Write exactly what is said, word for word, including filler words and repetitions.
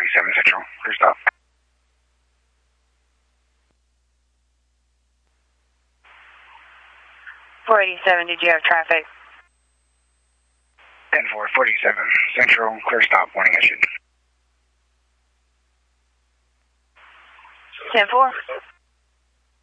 eighty-seven Central, clear stop. four eighty-seven, did you have traffic? ten four, four eighty-seven Central, clear stop, warning issued. ten four.